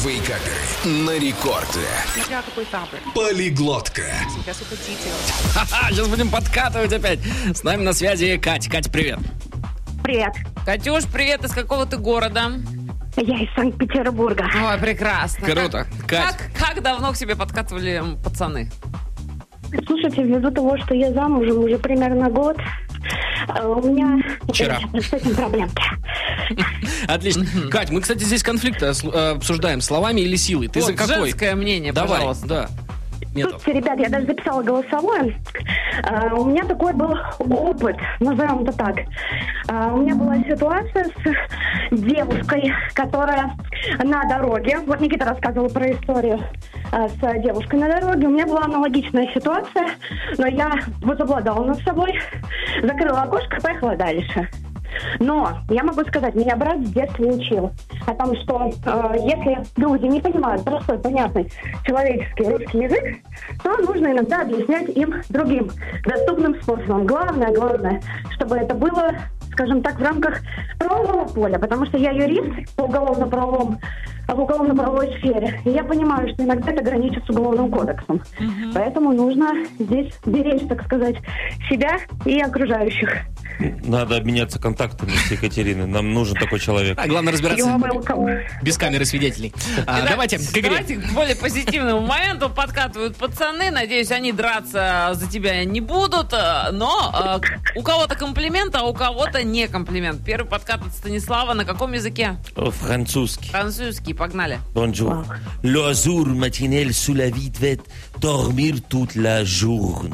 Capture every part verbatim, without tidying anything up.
Вейкаперы на рекорде. Смотря какой тапы. Полиглотка. Сейчас хотите. Ха-ха, сейчас будем подкатывать опять. С нами на связи Катя. Катя, привет. Привет. Катюш, привет. Из какого ты города? Я из Санкт-Петербурга. Ой, прекрасно. Круто. Как, Кать. как, как давно к тебе подкатывали пацаны? Слушайте, ввиду того, что я замужем уже примерно год, э, у меня Вчера. с этим проблемки. Отлично. Кать, мы, кстати, здесь конфликты э, обсуждаем. Словами или силой? Ты Вот, за какой? женское мнение, Давай, пожалуйста. да. Метод. Слушайте, ребят, я даже записала голосовое. Э, у меня такой был опыт, назовем это так. Э, у меня была ситуация с девушкой, которая на дороге, вот Никита рассказывал про историю э, с девушкой на дороге, у меня была аналогичная ситуация, но я возобладала над собой, закрыла окошко и поехала дальше. Но я могу сказать, меня брат с детства учил о том, что э, если люди не понимают простой, понятный человеческий русский язык, то нужно иногда объяснять им другим доступным способом. Главное, главное, чтобы это было, скажем так, в рамках правового поля, потому что я юрист по уголовно-правовому в уголовно-правовой сфере. И я понимаю, что иногда это граничит с уголовным кодексом. Uh-huh. Поэтому нужно здесь беречь, так сказать, себя и окружающих. Надо обменяться контактами с Екатериной. Нам нужен такой человек. А главное разбираться welcome. без камеры свидетелей. А, давайте к игре. Давайте к более позитивному моменту. Подкатывают пацаны. Надеюсь, они драться за тебя не будут. Но э, у кого-то комплимент, а у кого-то не комплимент. Первый подкат от Станислава. На каком языке? Французский. Французский. Погнали. Bonjour. L'azur matinel sous la vie devait dormir toute la journée.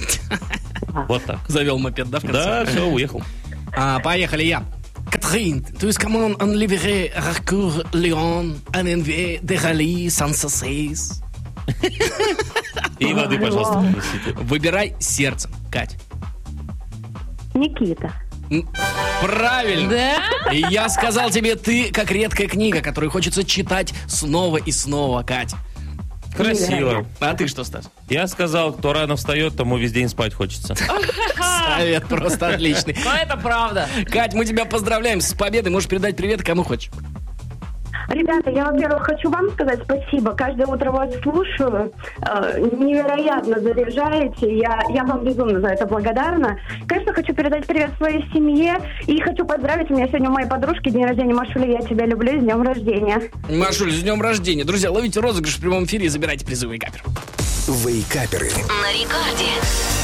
Вот так. Завел мопед, да, в конце? Да, все, уехал. А, поехали, я. Catherine, tu es comment on livrait recours Lyon, un envie de rallye sans cesse. И воды, пожалуйста, принесите. Выбирай сердцем, Кать. Никита. М, Правильно. Да? И я сказал тебе, ты как редкая книга, которую хочется читать снова и снова, Кать. Красиво. А ты что, Стас? Я сказал, кто рано встает, тому весь день спать хочется. Совет просто отличный. Но это правда. Кать, мы тебя поздравляем с победой. Можешь передать привет кому хочешь. Ребята, я, во-первых, хочу вам сказать спасибо. Каждое утро вас слушаю. Э, невероятно заряжаете. Я, я вам безумно за это благодарна. Конечно, хочу передать привет своей семье. И хочу поздравить. У меня сегодня у моей подружки день рождения. Машуля, я тебя люблю. С днем рождения. Машуль, с днем рождения. Друзья, ловите розыгрыш в прямом эфире и забирайте призовые каперы. Вейкаперы на рекорде.